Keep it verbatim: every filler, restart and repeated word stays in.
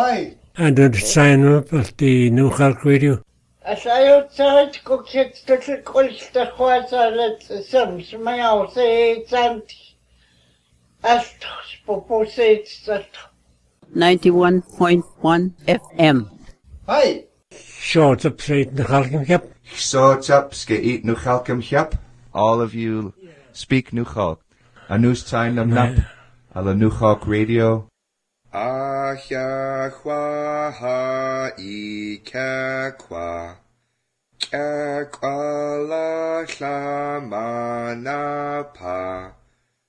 Hi. And I'd sign up at the New Halk Radio. As I outside go get the Colster Quasar Sims, my house, it's anti. As Poposate that. ninety-one point one F M. Hi. Short up straight the Halkim Cap. Short up, skate no Halkim Cap. All of you speak New Halk. A news time nam nap. A la New Halk Radio. Ah ya kwa ha I ka kwa. Ka kwa la la ma na pa.